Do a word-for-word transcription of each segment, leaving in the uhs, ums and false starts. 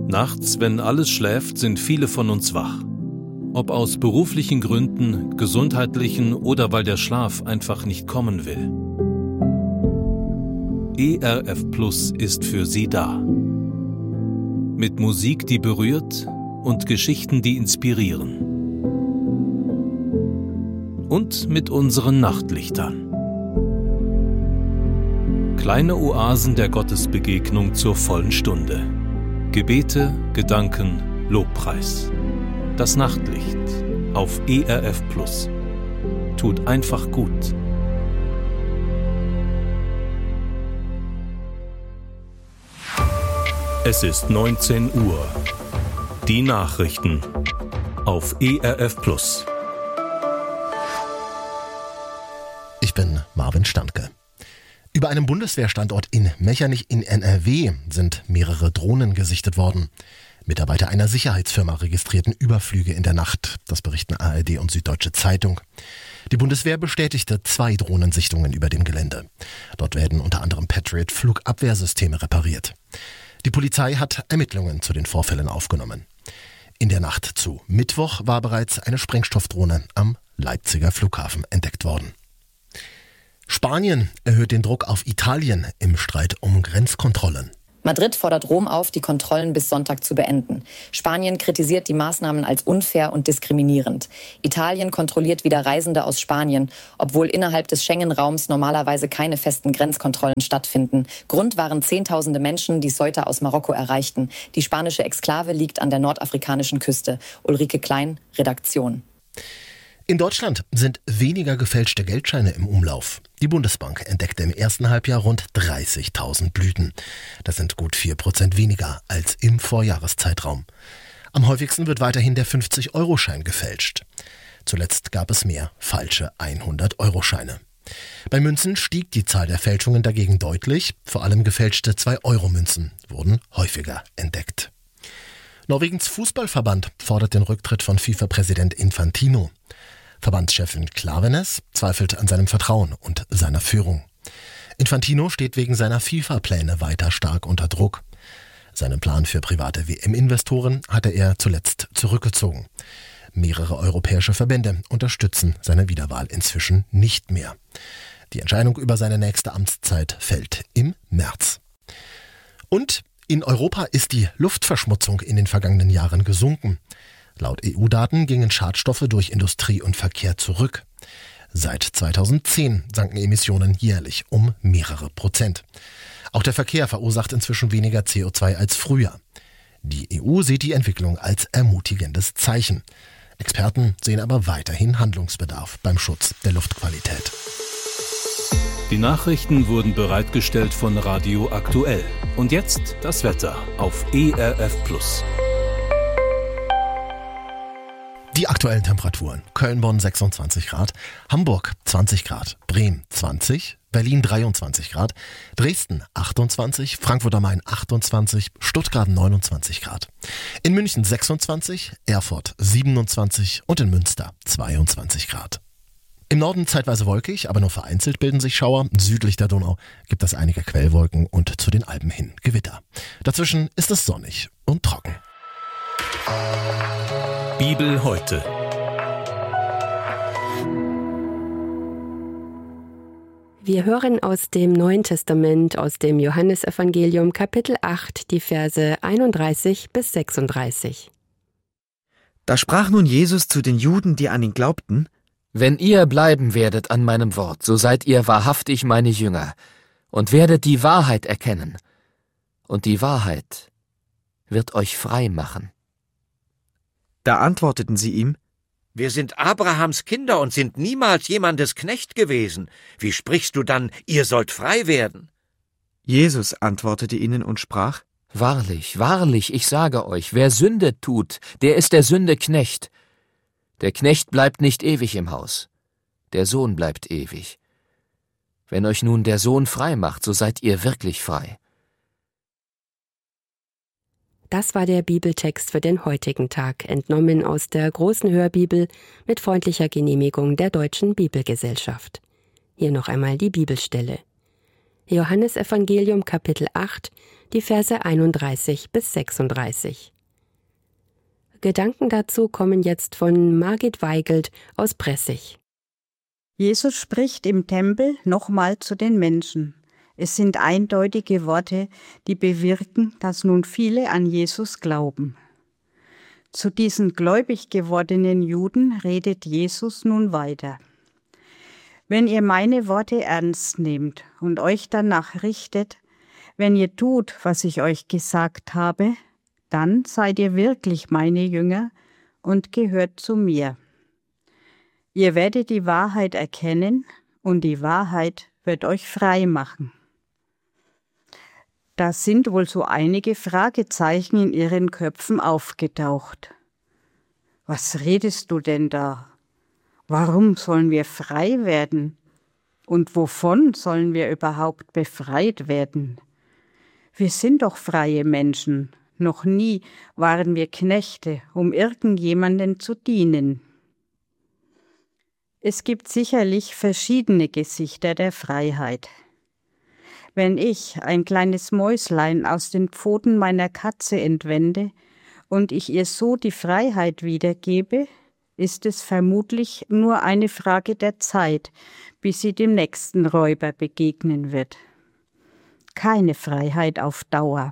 Nachts, wenn alles schläft, sind viele von uns wach. Ob aus beruflichen Gründen, gesundheitlichen oder weil der Schlaf einfach nicht kommen will. E R F Plus ist für Sie da. Mit Musik, die berührt und Geschichten, die inspirieren. Und mit unseren Nachtlichtern. Kleine Oasen der Gottesbegegnung zur vollen Stunde. Gebete, Gedanken, Lobpreis. Das Nachtlicht auf E R F Plus. Tut einfach gut. Es ist neunzehn Uhr. Die Nachrichten auf E R F Plus. Ich bin Marvin Standke. Über einem Bundeswehrstandort in Mechernich in N R W sind mehrere Drohnen gesichtet worden. Mitarbeiter einer Sicherheitsfirma registrierten Überflüge in der Nacht. Das berichten A R D und Süddeutsche Zeitung. Die Bundeswehr bestätigte zwei Drohnensichtungen über dem Gelände. Dort werden unter anderem Patriot-Flugabwehrsysteme repariert. Die Polizei hat Ermittlungen zu den Vorfällen aufgenommen. In der Nacht zu Mittwoch war bereits eine Sprengstoffdrohne am Leipziger Flughafen entdeckt worden. Spanien erhöht den Druck auf Italien im Streit um Grenzkontrollen. Madrid fordert Rom auf, die Kontrollen bis Sonntag zu beenden. Spanien kritisiert die Maßnahmen als unfair und diskriminierend. Italien kontrolliert wieder Reisende aus Spanien, obwohl innerhalb des Schengen-Raums normalerweise keine festen Grenzkontrollen stattfinden. Grund waren Zehntausende Menschen, die Ceuta aus Marokko erreichten. Die spanische Exklave liegt an der nordafrikanischen Küste. Ulrike Klein, Redaktion. In Deutschland sind weniger gefälschte Geldscheine im Umlauf. Die Bundesbank entdeckte im ersten Halbjahr rund dreißigtausend Blüten. Das sind gut vier Prozent weniger als im Vorjahreszeitraum. Am häufigsten wird weiterhin der fünfzig-Euro-Schein gefälscht. Zuletzt gab es mehr falsche hundert-Euro-Scheine. Bei Münzen stieg die Zahl der Fälschungen dagegen deutlich. Vor allem gefälschte zwei-Euro-Münzen wurden häufiger entdeckt. Norwegens Fußballverband fordert den Rücktritt von FIFA-Präsident Infantino. Verbandschefin Klaveness zweifelt an seinem Vertrauen und seiner Führung. Infantino steht wegen seiner FIFA-Pläne weiter stark unter Druck. Seinen Plan für private W M-Investoren hatte er zuletzt zurückgezogen. Mehrere europäische Verbände unterstützen seine Wiederwahl inzwischen nicht mehr. Die Entscheidung über seine nächste Amtszeit fällt im März. Und in Europa ist die Luftverschmutzung in den vergangenen Jahren gesunken. Laut E U-Daten gingen Schadstoffe durch Industrie und Verkehr zurück. Seit zweitausendzehn sanken Emissionen jährlich um mehrere Prozent. Auch der Verkehr verursacht inzwischen weniger C O zwei als früher. Die E U sieht die Entwicklung als ermutigendes Zeichen. Experten sehen aber weiterhin Handlungsbedarf beim Schutz der Luftqualität. Die Nachrichten wurden bereitgestellt von Radio Aktuell. Und jetzt das Wetter auf E R F Plus. Die aktuellen Temperaturen: Köln-Bonn sechsundzwanzig Grad, Hamburg zwanzig Grad, Bremen zwanzig, Berlin dreiundzwanzig Grad, Dresden achtundzwanzig, Frankfurt am Main achtundzwanzig, Stuttgart neunundzwanzig Grad. In München sechsundzwanzig, Erfurt siebenundzwanzig und in Münster zweiundzwanzig Grad. Im Norden zeitweise wolkig, aber nur vereinzelt bilden sich Schauer. Südlich der Donau gibt es einige Quellwolken und zu den Alpen hin Gewitter. Dazwischen ist es sonnig und trocken. Bibel heute. Wir hören aus dem Neuen Testament, aus dem Johannesevangelium Kapitel acht, die Verse einunddreißig bis sechsunddreißig. Da sprach nun Jesus zu den Juden, die an ihn glaubten: Wenn ihr bleiben werdet an meinem Wort, so seid ihr wahrhaftig meine Jünger und werdet die Wahrheit erkennen. Und die Wahrheit wird euch frei machen. Da antworteten sie ihm: Wir sind Abrahams Kinder und sind niemals jemandes Knecht gewesen. Wie sprichst du dann, ihr sollt frei werden? Jesus antwortete ihnen und sprach: Wahrlich, wahrlich, ich sage euch, wer Sünde tut, der ist der Sünde Knecht. Der Knecht bleibt nicht ewig im Haus, der Sohn bleibt ewig. Wenn euch nun der Sohn frei macht, so seid ihr wirklich frei. Das war der Bibeltext für den heutigen Tag, entnommen aus der Großen Hörbibel mit freundlicher Genehmigung der Deutschen Bibelgesellschaft. Hier noch einmal die Bibelstelle. Johannesevangelium Kapitel acht, die Verse einunddreißig bis sechsunddreißig. Gedanken dazu kommen jetzt von Margit Weigelt aus Pressig. Jesus spricht im Tempel nochmal zu den Menschen. Es sind eindeutige Worte, die bewirken, dass nun viele an Jesus glauben. Zu diesen gläubig gewordenen Juden redet Jesus nun weiter. Wenn ihr meine Worte ernst nehmt und euch danach richtet, wenn ihr tut, was ich euch gesagt habe, dann seid ihr wirklich meine Jünger und gehört zu mir. Ihr werdet die Wahrheit erkennen und die Wahrheit wird euch frei machen. Da sind wohl so einige Fragezeichen in ihren Köpfen aufgetaucht. Was redest du denn da? Warum sollen wir frei werden? Und wovon sollen wir überhaupt befreit werden? Wir sind doch freie Menschen. Noch nie waren wir Knechte, um irgendjemanden zu dienen. Es gibt sicherlich verschiedene Gesichter der Freiheit. Wenn ich ein kleines Mäuslein aus den Pfoten meiner Katze entwende und ich ihr so die Freiheit wiedergebe, ist es vermutlich nur eine Frage der Zeit, bis sie dem nächsten Räuber begegnen wird. Keine Freiheit auf Dauer.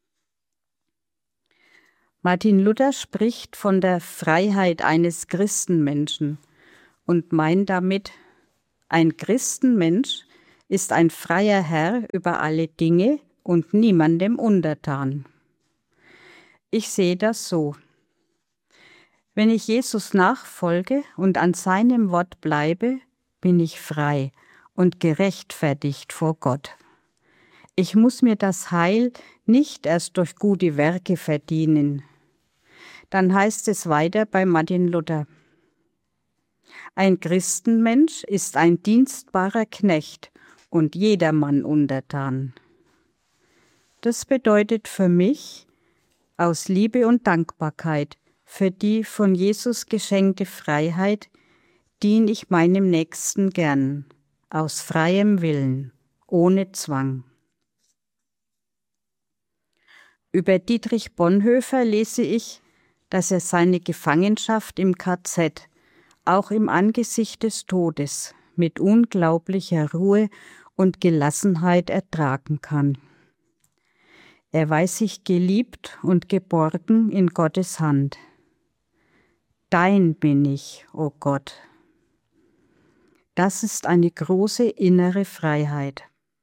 Martin Luther spricht von der Freiheit eines Christenmenschen und meint damit, ein Christenmensch ist ein freier Herr über alle Dinge und niemandem untertan. Ich sehe das so. Wenn ich Jesus nachfolge und an seinem Wort bleibe, bin ich frei und gerechtfertigt vor Gott. Ich muss mir das Heil nicht erst durch gute Werke verdienen. Dann heißt es weiter bei Martin Luther: Ein Christenmensch ist ein dienstbarer Knecht und jedermann untertan. Das bedeutet für mich, aus Liebe und Dankbarkeit für die von Jesus geschenkte Freiheit diene ich meinem Nächsten gern, aus freiem Willen, ohne Zwang. Über Dietrich Bonhoeffer lese ich, dass er seine Gefangenschaft im K Z auch im Angesicht des Todes mit unglaublicher Ruhe und Gelassenheit ertragen kann. Er weiß sich geliebt und geborgen in Gottes Hand. Dein bin ich, o Gott. Das ist eine große innere Freiheit.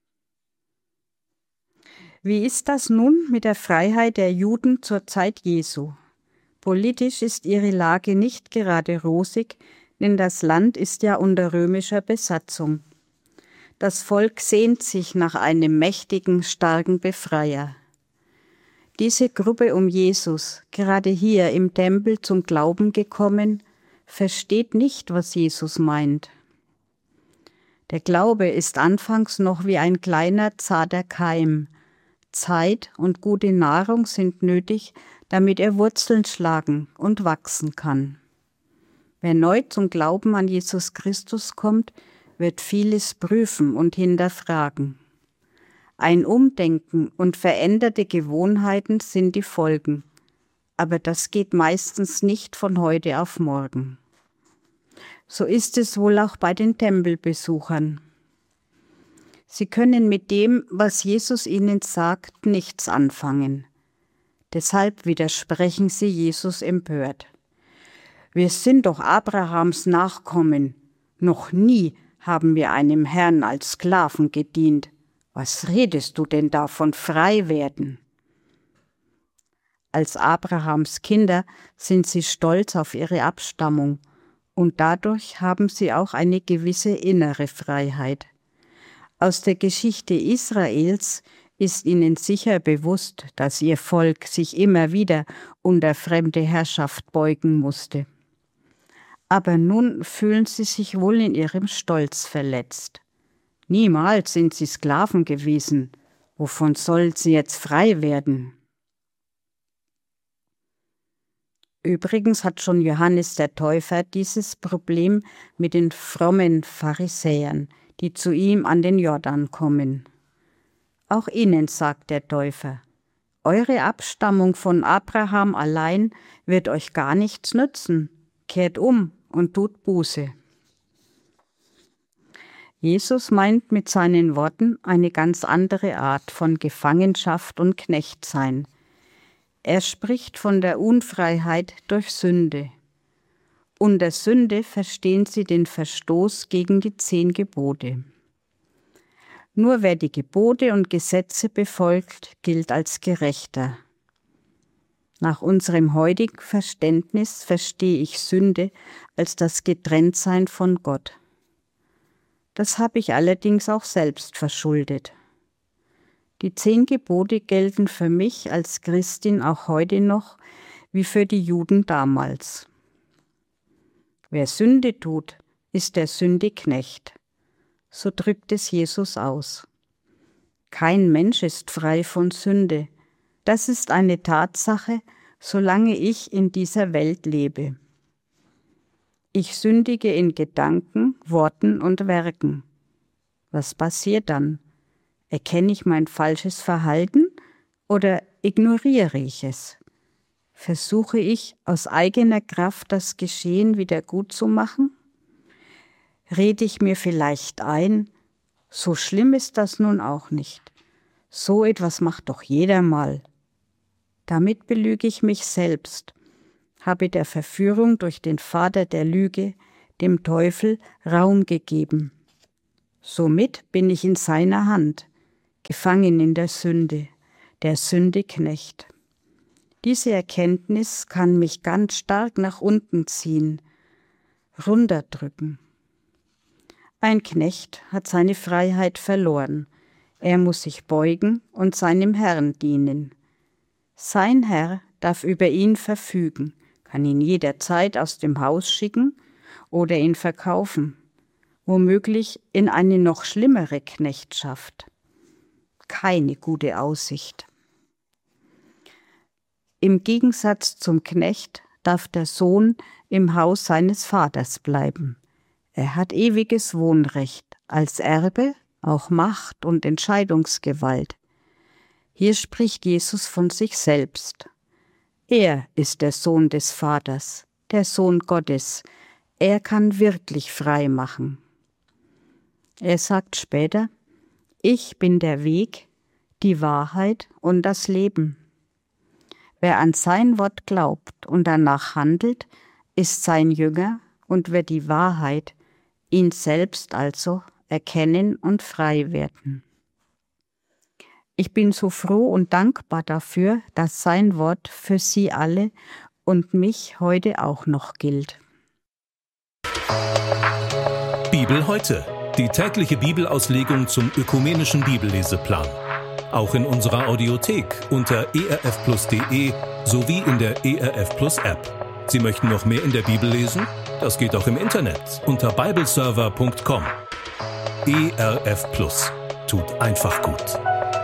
Wie ist das nun mit der Freiheit der Juden zur Zeit Jesu? Politisch ist ihre Lage nicht gerade rosig, denn das Land ist ja unter römischer Besatzung. Das Volk sehnt sich nach einem mächtigen, starken Befreier. Diese Gruppe um Jesus, gerade hier im Tempel zum Glauben gekommen, versteht nicht, was Jesus meint. Der Glaube ist anfangs noch wie ein kleiner, zarter Keim. Zeit und gute Nahrung sind nötig, damit er Wurzeln schlagen und wachsen kann. Wer neu zum Glauben an Jesus Christus kommt, wird vieles prüfen und hinterfragen. Ein Umdenken und veränderte Gewohnheiten sind die Folgen, aber das geht meistens nicht von heute auf morgen. So ist es wohl auch bei den Tempelbesuchern. Sie können mit dem, was Jesus ihnen sagt, nichts anfangen. Deshalb widersprechen sie Jesus empört. Wir sind doch Abrahams Nachkommen. Noch nie haben wir einem Herrn als Sklaven gedient. Was redest du denn da von frei werden? Als Abrahams Kinder sind sie stolz auf ihre Abstammung und dadurch haben sie auch eine gewisse innere Freiheit. Aus der Geschichte Israels ist ihnen sicher bewusst, dass ihr Volk sich immer wieder unter fremde Herrschaft beugen musste. Aber nun fühlen sie sich wohl in ihrem Stolz verletzt. Niemals sind sie Sklaven gewesen. Wovon sollen sie jetzt frei werden? Übrigens hat schon Johannes der Täufer dieses Problem mit den frommen Pharisäern, die zu ihm an den Jordan kommen. Auch ihnen sagt der Täufer: Eure Abstammung von Abraham allein wird euch gar nichts nützen. Kehrt um und tut Buße. Jesus meint mit seinen Worten eine ganz andere Art von Gefangenschaft und Knechtsein. Er spricht von der Unfreiheit durch Sünde. Unter Sünde verstehen sie den Verstoß gegen die zehn Gebote. Nur wer die Gebote und Gesetze befolgt, gilt als Gerechter. Nach unserem heutigen Verständnis verstehe ich Sünde als das Getrenntsein von Gott. Das habe ich allerdings auch selbst verschuldet. Die zehn Gebote gelten für mich als Christin auch heute noch wie für die Juden damals. Wer Sünde tut, ist der Sünde Knecht. So drückt es Jesus aus. Kein Mensch ist frei von Sünde. Das ist eine Tatsache, solange ich in dieser Welt lebe. Ich sündige in Gedanken, Worten und Werken. Was passiert dann? Erkenne ich mein falsches Verhalten oder ignoriere ich es? Versuche ich aus eigener Kraft das Geschehen wieder gut zu machen? Rede ich mir vielleicht ein, so schlimm ist das nun auch nicht. So etwas macht doch jeder mal. Damit belüge ich mich selbst, habe der Verführung durch den Vater der Lüge, dem Teufel, Raum gegeben. Somit bin ich in seiner Hand, gefangen in der Sünde, der Sünde Knecht. Diese Erkenntnis kann mich ganz stark nach unten ziehen, runterdrücken. Ein Knecht hat seine Freiheit verloren. Er muss sich beugen und seinem Herrn dienen. Sein Herr darf über ihn verfügen, kann ihn jederzeit aus dem Haus schicken oder ihn verkaufen, womöglich in eine noch schlimmere Knechtschaft. Keine gute Aussicht. Im Gegensatz zum Knecht darf der Sohn im Haus seines Vaters bleiben. Er hat ewiges Wohnrecht, als Erbe auch Macht und Entscheidungsgewalt. Hier spricht Jesus von sich selbst. Er ist der Sohn des Vaters, der Sohn Gottes. Er kann wirklich frei machen. Er sagt später: Ich bin der Weg, die Wahrheit und das Leben. Wer an sein Wort glaubt und danach handelt, ist sein Jünger und wird die Wahrheit, ihn selbst also, erkennen und frei werden. Ich bin so froh und dankbar dafür, dass sein Wort für Sie alle und mich heute auch noch gilt. Bibel heute, die tägliche Bibelauslegung zum ökumenischen Bibelleseplan. Auch in unserer Audiothek unter e r f plus punkt d e sowie in der E R F Plus App. Sie möchten noch mehr in der Bibel lesen? Das geht auch im Internet unter bibleserver punkt com. E R F Plus tut einfach gut.